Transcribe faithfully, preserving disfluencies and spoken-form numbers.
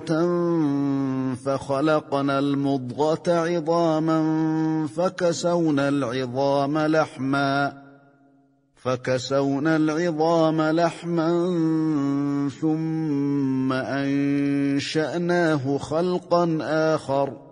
فخلقنا المضغة عظاما فكسونا العظام لحما فكسونا العظام لحما ثم أنشأناه خلقا آخر